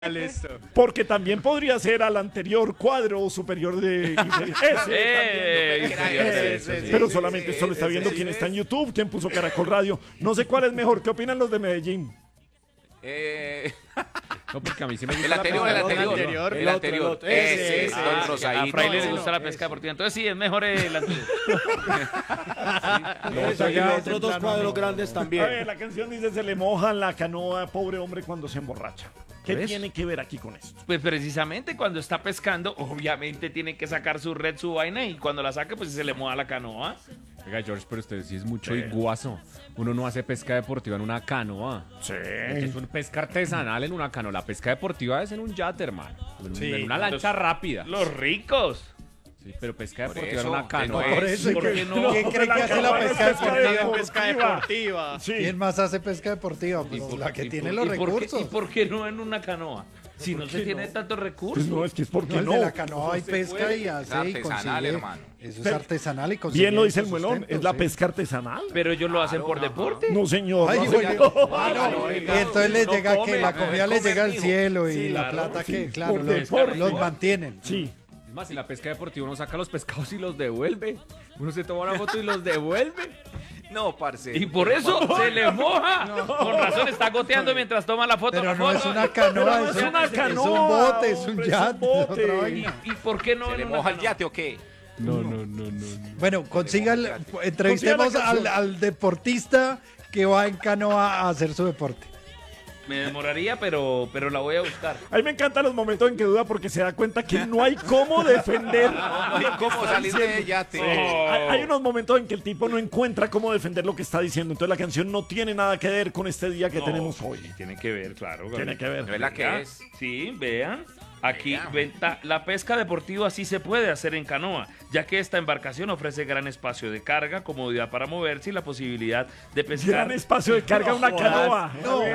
Listo. Porque también podría ser al anterior cuadro superior de ese. Pero solamente esto lo está viendo quien está en YouTube, quien puso Caracol Radio. No sé cuál es mejor. ¿Qué opinan los de Medellín? No, porque a mí sí me gusta El anterior. Ese, A rosadito. Fraile le gusta la pesca deportiva. Entonces sí, es mejor el anterior. Y otros dos cuadros grandes A también. ver, la canción dice: se le moja la canoa, pobre hombre, cuando se emborracha. ¿Qué ¿Ves? tiene que ver aquí con esto? Pues precisamente cuando está pescando, obviamente tiene que sacar su red, su vaina, y cuando la saque, pues se le moja la canoa. Oiga, George, pero usted sí es mucho iguazo. Uno no hace pesca deportiva en una canoa. Sí. Es una pesca artesanal en una canoa. La pesca deportiva es en un yate, hermano. En una lancha rápida. Los ricos. Sí, pero pesca Por deportiva en eso, una canoa. no Por es. eso, ¿Por ¿quién qué no? cree que hace la pesca deportiva? Pesca deportiva. Sí. ¿Quién más hace pesca deportiva? Pues la que tiene los recursos. ¿Y por qué no en una canoa? Si no se tiene tantos recursos. Pues no, es que es porque No, el no. de la canoa hay pesca y hace y artesanal, consigue. hermano. Eso es artesanal y consigue. Bien lo dice el su muelón, sustento, es la sí. pesca artesanal. Pero ellos lo hacen por deporte. No, señor. Ay, no, oye, señor. y entonces les No llega que comen, la comida les llega al mijo. cielo y Sí, la claro, plata sí, que, claro, por deporte. los mantienen. Sí. Es más, en la pesca deportiva uno saca los pescados y los devuelve. Uno se toma una foto y los devuelve. No, parce. Y por eso se le moja. Con razón está goteando mientras toma la foto. Pero la no foto. es una canoa, no es es una un canoa, bote, es un hombre, es un yate, es bote. otra vaina. ¿Y por qué no ¿Se en le una moja el canoa? yate o qué? No. Bueno, entrevistemos Consiga la canción. al deportista que va en canoa a hacer su deporte. Me demoraría, pero la voy a buscar. A mí me encantan los momentos en que duda porque se da cuenta que no hay cómo defender. No hay cómo salir de yate. Hay unos momentos en que el tipo no encuentra cómo defender lo que está diciendo. Entonces la canción no tiene nada que ver con este día que tenemos hoy. Tiene que ver, claro. Tiene que ver. ¿No es la que es? Sí, vean. Aquí Vean. la pesca deportiva sí se puede hacer en canoa, ya que esta embarcación ofrece gran espacio de carga, comodidad para moverse y la posibilidad de pescar. Gran espacio de carga una canoa.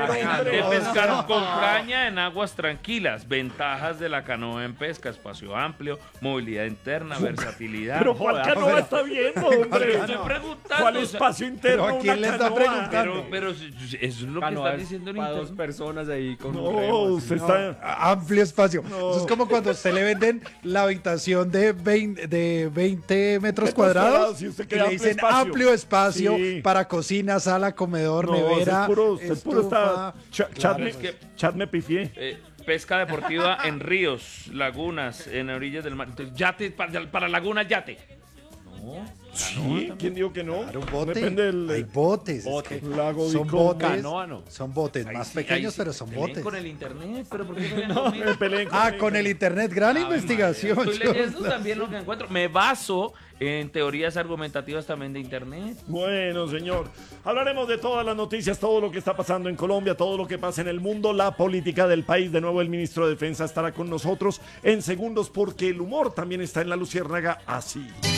De pescar con caña en aguas tranquilas. Ventajas de la canoa en pesca: espacio amplio, movilidad interna, versatilidad. Pero ¿cuál canoa está viendo, hombre? Estoy preguntando. ¿Cuál o sea, espacio interno? ¿pero a quién una le está canoa? preguntando? pero eso es lo que Canoa están es diciendo en para dos internet. personas ahí con un No, remo, así. usted está... Amplio espacio. Eso es como cuando a usted le venden la habitación de 20 metros cuadrados y usted y queda le dicen amplio espacio. amplio espacio Sí. para cocina, sala, comedor, No, nevera, es puro está... estufa. Chat, es que- chat me pifié. Pesca deportiva en ríos, lagunas, en orillas del mar. Entonces, yate, para lagunas, yate. Sí, ¿quién dijo que no? Claro, un bote. Depende del... Hay botes. es que Lago son Dico. botes. Canoa no. Son botes más pequeños, pero son Peleen botes. con el internet, pero ¿por qué no No, conmigo? me peleen Con el internet. Gran investigación. Estoy leyendo George. también lo que encuentro. Me baso en teorías argumentativas también de internet. Bueno, señor, hablaremos de todas las noticias, todo lo que está pasando en Colombia, todo lo que pasa en el mundo, la política del país. De nuevo, el ministro de Defensa estará con nosotros en segundos porque el humor también está en la luciérnaga así.